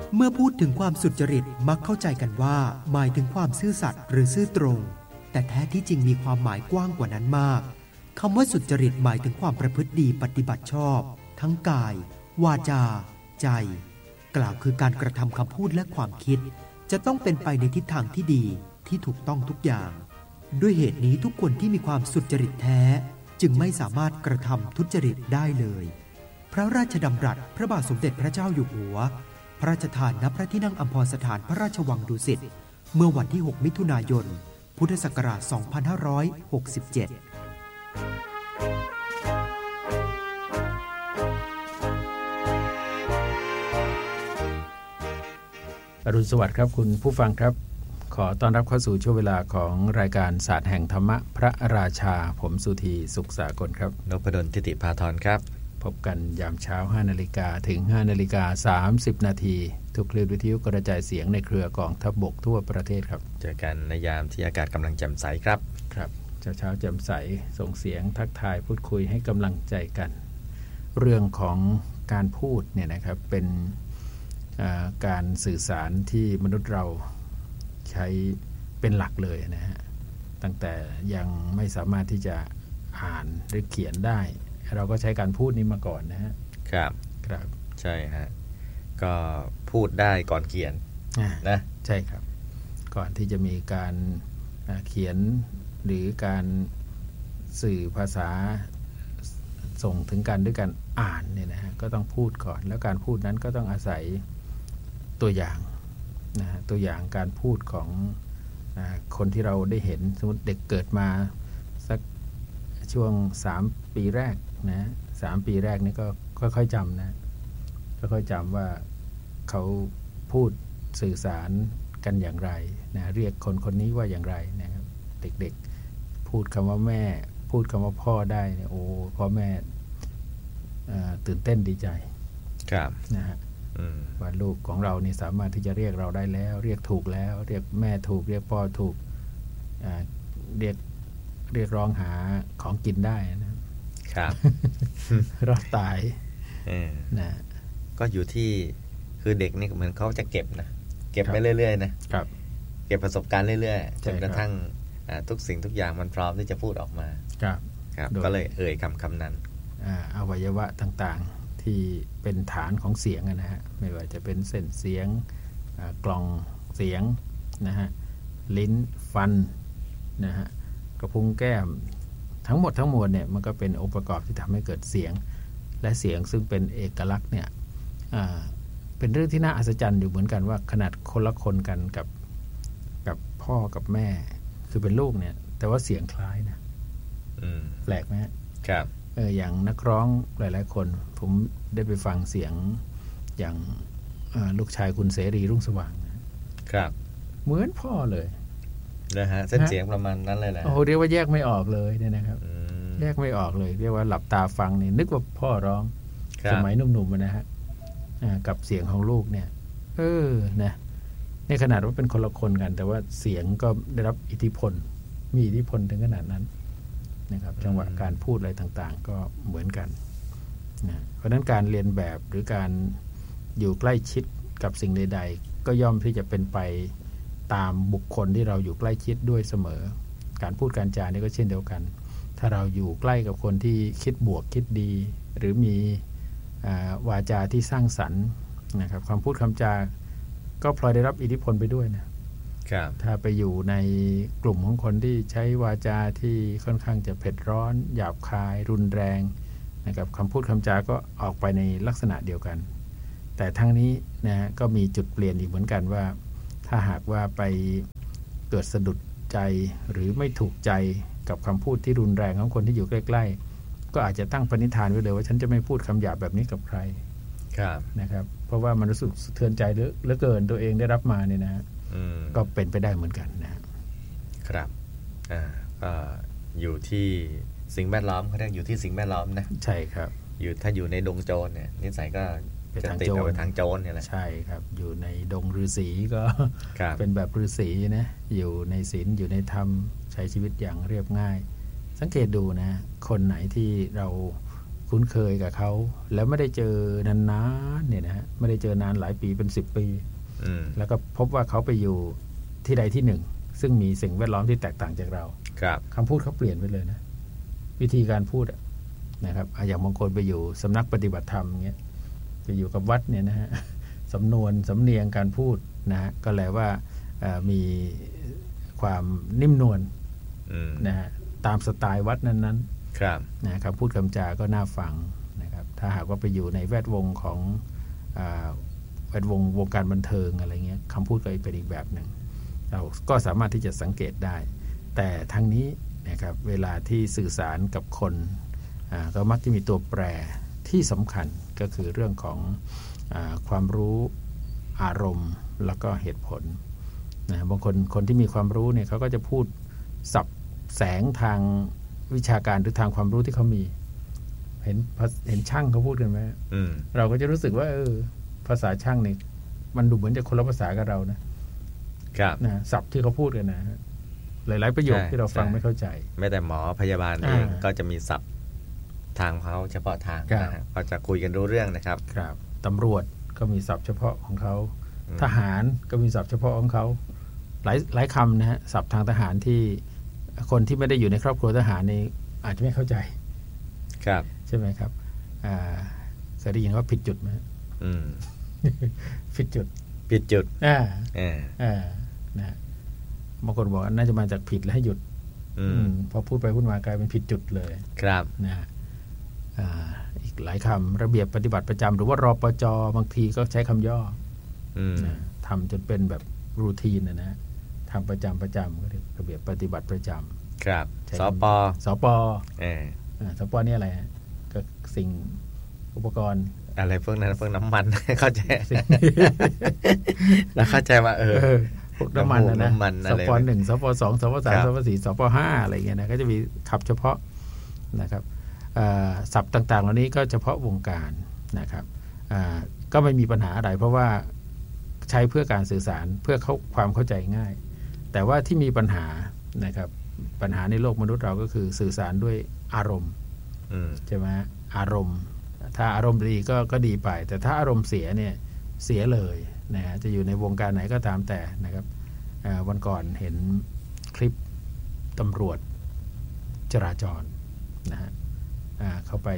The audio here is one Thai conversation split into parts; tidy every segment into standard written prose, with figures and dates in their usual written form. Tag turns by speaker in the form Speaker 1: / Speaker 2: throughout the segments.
Speaker 1: เมื่อพูดถึงความสุจริตมักเข้าใจกันว่าหมายถึงความซื่อสัตย์หรือซื่อตรงแต่แท้ที่จริงมีความหมายกว้างกว่านั้นมากคำว่าสุจริตหมายถึงความประพฤติดีปฏิบัติชอบทั้งกายวาจาใจกล่าวคือการกระทำคำพูดและความคิดจะต้องเป็นไปในทิศทางที่ดีที่ถูกต้องทุกอย่างด้วยเหตุนี้ทุกคนที่มีความสุจริตแท้จึงไม่สามารถกระทำทุจริตได้เลยพระราชดำรัสพระบาทสมเด็จพระเจ้าอยู่หัวพระราชทานณพระที่นั่งอัมพรสถานพระราชวังดุสิตเมื่อวันที่ 6 มิถุนายน พุทธศักราช 2567
Speaker 2: อรุณสวัสดิ์ครับคุณผู้ฟังครับขอต้อนรับเข้าสู่ช่วงเวลาของรายการศาสตร์แห่งธรรมะพระราชาผมสุธีสุขสากลครับ
Speaker 3: นพดลทิติภาธรครับ
Speaker 2: พบกันยามเช้า 5:00 นถึง 5:30 นทุกคลื่นวิทยุกระจายเสียงในเครือกองทัพบกทั่วประเทศครับ
Speaker 3: เจอกันในยามที่อากาศกำลังแจ่มใสครับ
Speaker 2: ครับเช้าแจ่มใสส่งเสียงทักทายพูดคุยให้กำลังใจกันเรื่องของการพูดเนี่ยนะครับเป็นการสื่อสารที่มนุษย์เราใช้เป็นหลักเลยนะฮะตั้งแต่ยังไม่สามารถที่จะอ่านหรือเขียนได้เราก็ใช้การพูดนี้มาก่อนนะฮะ
Speaker 3: ครับ
Speaker 2: ครับ
Speaker 3: ใช่ฮะก็พูดได้ก่อนเขียนนะ
Speaker 2: ใช่ครับก่อนที่จะมีการเขียนหรือการสื่อภาษาส่งถึงกันด้วยการอ่านเนี่ยนะฮะก็ต้องพูดก่อนแล้วการพูดนั้นก็ต้องอาศัยตัวอย่างนะตัวอย่างการพูดของคนที่เราได้เห็นสมมติเด็กเกิดมาสักช่วง3 ปีแรกนะ3 ปีแรกนี่ก็ค่อยๆจำนะค่อยๆจำว่าเขาพูดสื่อสารกันอย่างไรนะเรียกคนคนนี้ว่าอย่างไรนะครับเด็กๆพูดคำว่าแม่พูดคำว่าพ่อได้เนี่ยโอ้พ่อแม่ตื่นเต้นดีใจ
Speaker 3: ครับ
Speaker 2: นะฮะว่าลูกของเรานี่สามารถที่จะเรียกเราได้แล้วเรียกถูกแล้วเรียกแม่ถูกเรียกพ่อถูกเรียกร้องหาของกินได้
Speaker 3: นะครับ
Speaker 2: รอดตายนะ
Speaker 3: ก็อยู่ที่คือเด็กนี่เหมือนเขาจะเก็บนะเก็บไปเรื่อยๆนะครับเก็บประสบการณ์เรื่อยๆจนกระทั่งทุกสิ่งทุกอย่างมันพร้อมที่จะพูดออกมา
Speaker 2: ครับ
Speaker 3: ก็เลยเอ่ยคำนั้น
Speaker 2: อวัยวะต่างๆที่เป็นฐานของเสียงนะฮะไม่ว่าจะเป็นเส้นเสียงกล่องเสียงนะฮะลิ้นฟันนะฮะกระพุ้งแก้มทั้งหมดทั้งมวลเนี่ยมันก็เป็นองค์ประกอบที่ทำให้เกิดเสียงและเสียงซึ่งเป็นเอกลักษณ์เนี่ยเป็นเรื่องที่น่าอัศจรรย์อยู่เหมือนกันว่าขนาดคนละคนกันกับพ่อกับแม่คือเป็นลูกเนี่ยแต่ว่าเสียงคล้ายนะแปลกไหม
Speaker 3: ครับ
Speaker 2: อย่างนักร้องหลายๆคนผมได้ไปฟังเสียงอย่างลูกชายคุณเสรีรุ่งสว่าง
Speaker 3: ครับ
Speaker 2: เหมือนพ่อเลย
Speaker 3: นะฮะเส้นเสียงประมาณนั้นเลยแหละ
Speaker 2: โอ้เรียกว่าแยกไม่ออกเลยเนี่ยนะครับแยกไม่ออกเลยเรียกว่าหลับตาฟังนี่นึกว่าพ่อร้องสมัยหนุ่มๆนะฮะกับเสียงของลูกเนี่ยนะในขนาดว่าเป็นคนละคนกันแต่ว่าเสียงก็ได้รับอิทธิพลมีอิทธิพลถึงขนาดนั้นนะครับจังหวะการพูดอะไรต่างๆก็เหมือนกันนะเพราะฉะนั้นการเรียนแบบหรือการอยู่ใกล้ชิดกับสิ่งใดๆก็ย่อมที่จะเป็นไปตามบุคคลที่เราอยู่ใกล้ชิดด้วยเสมอการพูดการจานี่ก็เช่นเดียวกันถ้าเราอยู่ใกล้กับคนที่คิดบวกคิดดีหรือมีวาจาที่สร้างสรรค์นะครับคำพูดคำจาก็พลอยได้รับอิทธิพลไปด้วยนะถ้าไปอยู่ในกลุ่มของคนที่ใช้วาจาที่ค่อนข้างจะเผ็ดร้อนหยาบคายรุนแรงนะครับคำพูดคำจาก็ออกไปในลักษณะเดียวกันแต่ทั้งนี้นะก็มีจุดเปลี่ยนอีกเหมือนกันว่าถ้าหากว่าไปเกิดสะดุดใจหรือไม่ถูกใจกับคำพูดที่รุนแรงของคนที่อยู่ใกล้ๆก็อาจจะตั้งปณิธานไว้เลยว่าฉันจะไม่พูดคำหยาบแบบนี้กับใครนะครับเพราะว่ามันรู้สึกสะเทือนใจเหลือเกินตัวเองได้รับมาเนี่ยนะก็เป็นไปได้เหมือนกัน
Speaker 3: นะครับก็อยู่ที่สิ่งแวดล้อมเขาเรียกอยู่ที่สิ่งแวดล้อมนะ
Speaker 2: ใช่ครับ
Speaker 3: ถ้าอยู่ในดงโจรเนี่ยนิสัยก็จะติดไปทางโจรเนี่ยแหละ
Speaker 2: ใช่ครับอยู่ในดงฤาษีก็เป็นแบบฤาษีนะอยู่ในศีลอยู่ในธรรมใช้ชีวิตอย่างเรียบง่ายสังเกตดูนะคนไหนที่เราคุ้นเคยกับเขาแล้วไม่ได้เจอนานๆเนี่ยนะฮะไม่ได้เจอนานหลายปีเป็น10 ปีแล้วก็พบว่าเขาไปอยู่ที่ใดที่หนึ่งซึ่งมีสิ่งแวดล้อมที่แตกต่างจากเราคำพูดเขาเปลี่ยนไปเลยนะวิธีการพูดนะครับอย่างบางคนไปอยู่สำนักปฏิบัติธรรมเงี้ยไปอยู่กับวัดเนี่ยนะฮะสำเนียงการพูดนะฮะก็แปลว่ามีความนิ่มนวลนะฮะตามสไตล์วัดนั้นๆนะคำพูดคำจาก็น่าฟังนะครับถ้าหากว่าไปอยู่ในแวดวงของแวดวงการบันเทิงอะไรเงี้ยคำพูดก็เป็นอีกแบบหนึ่งเราก็สามารถที่จะสังเกตได้แต่ทั้งนี้นะครับเวลาที่สื่อสารกับคนก็มักจะมีตัวแปรที่สำคัญก็คือเรื่องของความรู้อารมณ์แล้วก็เหตุผลนะบางคนที่มีความรู้เนี่ยเขาก็จะพูดสับแสงทางวิชาการหรือทางความรู้ที่เขามีเห็นช่างเขาพูดกันไหมเราก็จะรู้สึกว่าภาษาช่างนี่มันดูเหมือนจะคนละภาษากับเรานะศัพท์ที่เขาพูดกันนะหลายๆประโยคที่เราฟังไม่เข้าใจ
Speaker 3: แม้แต่หมอพยาบาลเองก็จะมีศัพท์ทางเขาเฉพาะทางนะเขาจะคุยกันรู้เรื่องนะครับ
Speaker 2: ตำรวจก็มีศัพท์เฉพาะของเขาทหารก็มีศัพท์เฉพาะของเขาหลายคำนะฮะศัพท์ทางทหารที่คนที่ไม่ได้อยู่ในครอบครัวทหารนี่อาจจะไม่เข้าใจใช่ไหมครับเคยได้ยินว่าผิดจุดไหมผิดจุดนะบางคนบอกน่าจะมาจากผิดแล้วให้หยุดพอพูดไปพูดมากลายเป็นผิดจุดเลยนะอีกหลายคำระเบียบปฏิบัติประจำหรือว่ารปจ.บางทีก็ใช้คำย่อนะทำจนเป็นแบบรูทีนนะทำประจำก็เรียกระเบียบปฏิบัติประจำ
Speaker 3: ครับสป
Speaker 2: สปนี่อะไรก็สิ่งอุปกรณ์
Speaker 3: อะไรพวกนั้นพวกน้ำมันเข้าใจแล้วเข้าใจว่า
Speaker 2: พวกน้ำมันนะสป1สป2สป3สป4สป5อะไรเงี้ยนะก็จะมีขับเฉพาะนะครับศัพท์ต่างๆเหล่านี้ก็เฉพาะวงการนะครับก็ไม่มีปัญหาอะไรเพราะว่าใช้เพื่อการสื่อสารเพื่อความเข้าใจง่ายแต่ว่าที่มีปัญหานะครับปัญหาในโลกมนุษย์เราก็คือสื่อสารด้วยอารมณ์ใช่ไหมอารมณ์ถ้าอารมณ์ดีก็ดีไปแต่ถ้าอารมณ์เสียเนี่ยเสียเลยนะฮะจะอยู่ในวงการไหนก็ตามแต่นะครับวันก่อนเห็นคลิปตำรวจจราจรนะฮะเขาไป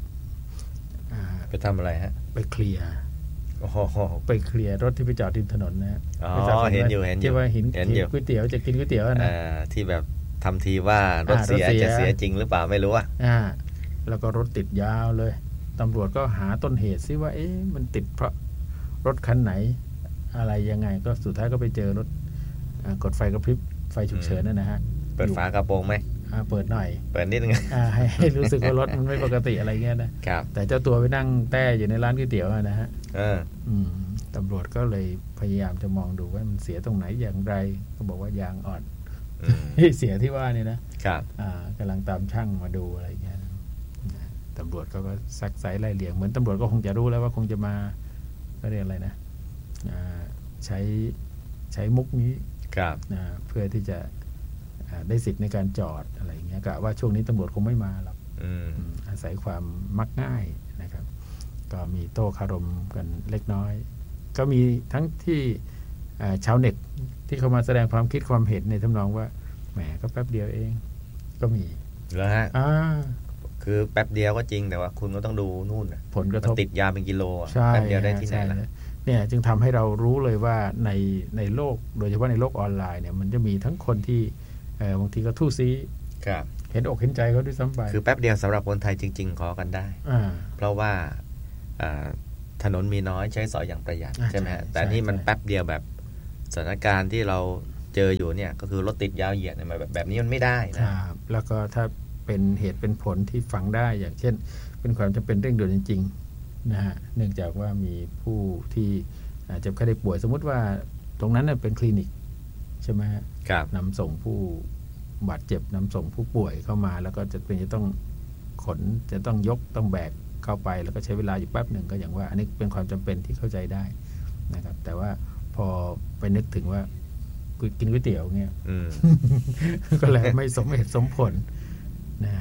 Speaker 3: ทำอะไรฮะ
Speaker 2: ไปเคลียร์รถที่ไปจอดริมถนนนะฮะ
Speaker 3: เห็นอยู่
Speaker 2: ที่ว่าหินก๋วยเตี๋ยวจะกินก๋วยเตี๋ยวนะ
Speaker 3: ที่แบบทำทีว่ารถเสียจะเสียจริงหรือเปล่าไม่รู้
Speaker 2: แล้วก็รถติดยาวเลยตำรวจก็หาต้นเหตุซิว่ามันติดเพราะรถคันไหนอะไรยังไงก็สุดท้ายก็ไปเจอรถกดไฟกระพริบไฟฉุกเฉินนั่นนะฮะ
Speaker 3: เปิดฝากระโปรงไหม
Speaker 2: เปิดหน่อย
Speaker 3: เปิดนิดนึง
Speaker 2: ให้รู้สึกว่ารถมันไม่ปกติอะไรเงี้ยนะแต่เจ้าตัวไปนั่งแต้อยู่ในร้านก๋วยเตี๋ยวนะฮะตำรวจก็เลยพยายามจะมองดูว่ามันเสียตรงไหนอย่างไรก็บอกว่ายางอ่อนเสียที่ว่านี่นะครับกำลังตามช่างมาดูอะไรเงี้ยตำรวจก็ซักไซไล่เลียงเหมือนตำรวจก็คงจะรู้แล้วว่าคงจะมาก็เรียกอะไรนะใช้มุกนี้เพื่อที่จะได้สิทธิ์ในการจอดอะไรอย่างเงี้ยกะว่าช่วงนี้ตำรวจคงไม่มาหรอกอาศัยความมักง่ายนะครับก็มีโต้คารมกันเล็กน้อยก็มีทั้งที่ชาวเน็ตที่เขามาแสดงความคิดความเห็นในทำนองว่าแหมก็แป๊บเดียวเองก็มี
Speaker 3: แล้วฮะคือแป๊บเดียวก็จริงแต่ว่าคุณก็ต้องดูนู่น
Speaker 2: ผลกระทบ
Speaker 3: ติดยาเป็นกิโลแป๊บเดียวได้ที่ไหนล่ะ
Speaker 2: เนี่ยจึงทำให้เรารู้เลยว่าในโลกโดยเฉพาะในโลกออนไลน์เนี่ยมันจะมีทั้งคนที่บางทีก็ทู่ซีเห็นอกเห็นใจเขาด้วยซ้ำไป
Speaker 3: คือแป๊บเดียวสำหรับคนไทยจริงๆขอกันได้เพราะว่าถนนมีน้อยใช้สอยอย่างประหยัดใช่ไหมแต่นี่มันแป๊บเดียวแบบสถานการณ์ที่เราเจออยู่เนี่ยก็คือรถติดยาวเหยียดแบบนี้มันไม่ได้นะ
Speaker 2: แล้วก็ถ้าเป็นเหตุเป็นผลที่ฟังได้อย่างเช่นเป็นความจำเป็นเร่งด่วนจริงๆนะฮะเนื่องจากว่ามีผู้ที่เจ็บไข้ได้ป่วยสมมติว่าตรงนั้นเป็นคลินิกใช่ไหมนำส่งผู้บาดเจ็บนำส่งผู้ป่วยเข้ามาแล้วก็จะต้องขนจะต้องยกต้องแบกเข้าไปแล้วก็ใช้เวลาอยู่แป๊บหนึ่งก็อย่างว่าอันนี้เป็นความจำเป็นที่เข้าใจได้นะครับแต่ว่าพอไปนึกถึงว่ากินก๋วยเตี๋ยวเงี้ยก็เลยไม่สมเหตุสมผลนะ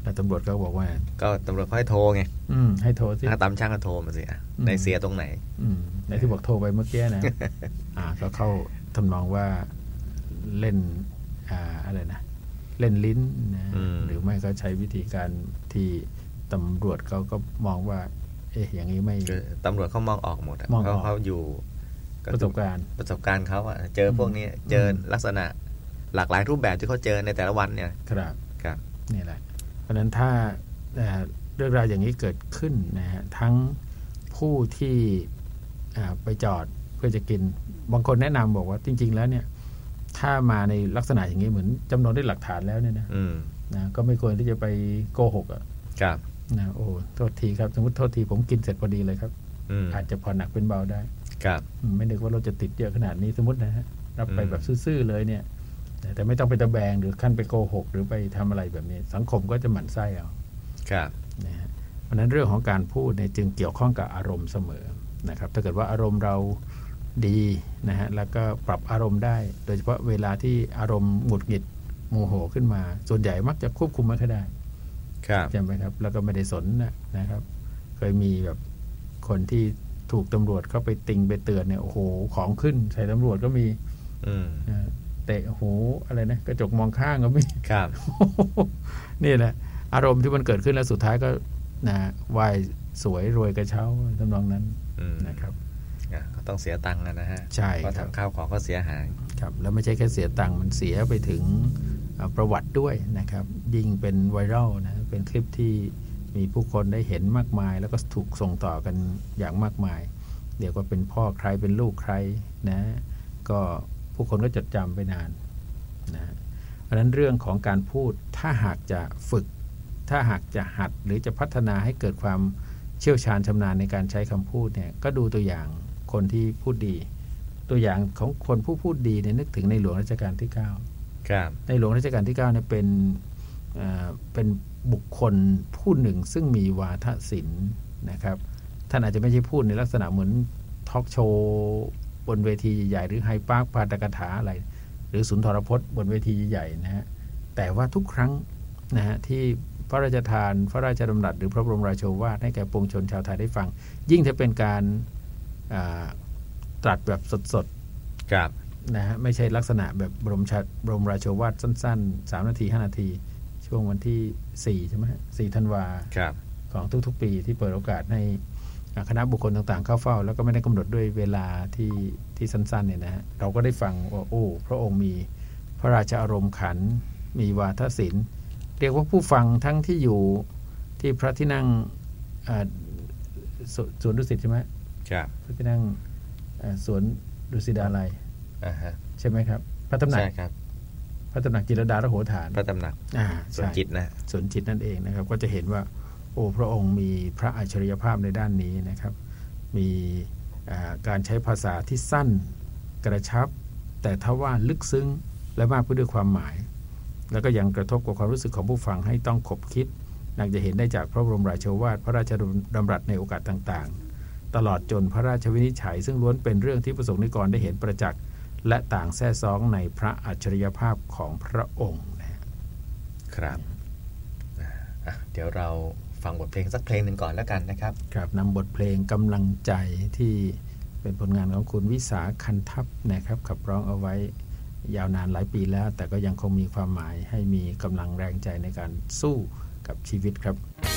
Speaker 2: แล้วตำรวจก็บอกว่า
Speaker 3: ก็ตำรวจเขาให้โทรไง
Speaker 2: ให้โทรสิ
Speaker 3: ถ้าตามช่างก็โทรมาสิในเสียตรงไหน
Speaker 2: ในที่บอกโทรไปเมื่อกี้นะก็เข้าทำนองว่าเล่นอะไรนะเล่นลิ้นนะหรือไม่ก็ใช้วิธีการที่ตำรวจเขาก็มองว่าอย่างนี้ไม่
Speaker 3: ตำรวจเขามองออกหมดเพราะเขาอยู่
Speaker 2: ประสบการ
Speaker 3: ณ์เขาอะเจอพวกนี้เจอลักษณะหลากหลายรูปแบบที่เขาเจอในแต่ละวันเนี่ย
Speaker 2: ครับนี่แหละเพราะฉะนั้นถ้าเรื่องราวอย่างนี้เกิดขึ้นนะฮะทั้งผู้ที่ไปจอดเพื่อจะกินบางคนแนะนำบอกว่าจริงๆแล้วเนี่ยถ้ามาในลักษณะอย่างนี้เหมือนจำนวนด้วยหลักฐานแล้วเนี่ยนะก็ไม่ควรที่จะไปโกหกนะโอ้โทษทีครับสมมติโทษทีผมกินเสร็จพอดีเลยครับอาจจะพอหนักเป็นเบาได้ไม่นึกว่าเราจะติดเยอะขนาดนี้สมมตินะฮะรับไปแบบซื่อๆเลยเนี่ยแต่ไม่ต้องไปตะแบงหรือขั้นไปโกหกหรือไปทำอะไรแบบนี้สังคมก็จะหมั่นไส้เอานะฮะเพราะนั้นเรื่องของการพูดเนี่ยจึงเกี่ยวข้องกับอารมณ์เสมอนะครับถ้าเกิดว่าอารมณ์เราดีนะฮะแล้วก็ปรับอารมณ์ได้โดยเฉพาะเวลาที่อารมณ์หงุดหงิดโมโหขึ้นมาส่วนใหญ่มักจะควบคุมไม่ค่อยได้ใช่ไหมครับแล้วก็ไม่ได้สนนะครับเคยมีแบบคนที่ถูกตำรวจเข้าไปติงไปเตือนเนี่ยโอ้โหของขึ้นใส่ตำรวจก็มีเตะโอ้โหอะไรนะกระจกมองข้างก็มีนี่แหละอารมณ์ที่มันเกิดขึ้นแล้วสุดท้ายก็นะวายสวยรวยกระเช้าทำนองนั้นนะครับ
Speaker 3: ก็ต้องเสียตังค์นะฮะ
Speaker 2: ใช่
Speaker 3: เพราะทางข้าวของก็เสียหาย
Speaker 2: ครับแล้วไม่ใช่แค่เสียตังค์มันเสียไปถึงประวัติด้วยนะครับยิ่งเป็นไวรัลนะเป็นคลิปที่มีผู้คนได้เห็นมากมายแล้วก็ถูกส่งต่อกันอย่างมากมายเดี๋ยวก็เป็นพ่อใครเป็นลูกใครนะก็ผู้คนก็จดจำไปนานนะเพราะฉะนั้นเรื่องของการพูดถ้าหากจะฝึกถ้าหากจะหัดหรือจะพัฒนาให้เกิดความเชี่ยวชาญชำนาญในการใช้คำพูดเนี่ยก็ดูตัวอย่างคนที่พูดดีตัวอย่างของคนผู้พูดดีเนี่ยนึกถึงในหลวงรัชกาลที่9ครับในหลวงรัชกาลที่9เนี่ยเป็นบุคคลผู้หนึ่งซึ่งมีวาทศิลป์นะครับท่านอาจจะไม่ใช่พูดในลักษณะเหมือนทอล์กโชว์บนเวทีใหญ่หรือไฮปาร์คปาฐกถาอะไรหรือสุนทรพจน์บนเวทีใหญ่นะฮะแต่ว่าทุกครั้งนะฮะที่พระราชทานพระราชดำรัสหรือพระบรมราโชวาทให้แก่ปวงชนชาวไทยได้ฟังยิ่งถ้าเป็นการตรัสแบบสดๆนะฮะไม่ใช่ลักษณะแบบบรมราโชวาทสั้นๆ3นาที5นาทีช่วงวันที่4ใช่ไหม4ธันวาของทุกๆปีที่เปิดโอกาสให้คณะบุคคลต่างๆเข้าเฝ้าแล้วก็ไม่ได้กำหนดด้วยเวลาที่สั้นๆเนี่ยนะฮะเราก็ได้ฟังว่าโอ้พระองค์มีพระราชอารมณ์ขันมีวาทศิลป์เรียกว่าผู้ฟังทั้งที่อยู่ที่พระที่นั่งสวนดุสิตใช่ไหมพระที่นั่งสวนดุสิตาลัยใช่ไหมครับพระตำหนักพระตำหนักจิตรลดาระโหฐาน
Speaker 3: พระตำหนักสวนจิตนะ
Speaker 2: สวนจิตนั่นเองนะครับก็จะเห็นว่าโอ้พระองค์มีพระอัจฉริยภาพในด้านนี้นะครับมีการใช้ภาษาที่สั้นกระชับแต่ถ้าว่าลึกซึ้งและมากไปด้วยความหมายแล้วก็ยังกระทบกับความรู้สึกของผู้ฟังให้ต้องขบคิดนักจะเห็นได้จากพระบรมราโชวาทพระราชดำรัสในโอกาสต่างๆตลอดจนพระราชวินิจฉัยซึ่งล้วนเป็นเรื่องที่ประสงค์นิกรได้เห็นประจักษ์และต่างแท้ซ้องในพระอัจฉริยภาพของพระองค์
Speaker 3: นะครับเดี๋ยวเราฟังบทเพลงสักเพลงหนึ่งก่อนแล้วกันนะครับ
Speaker 2: ครับนำบทเพลงกำลังใจที่เป็นผลงานของคุณวิสาคันทัพนะครับขับร้องเอาไว้ยาวนานหลายปีแล้วแต่ก็ยังคงมีความหมายให้มีกำลังแรงใจในการสู้กับชีวิตครับ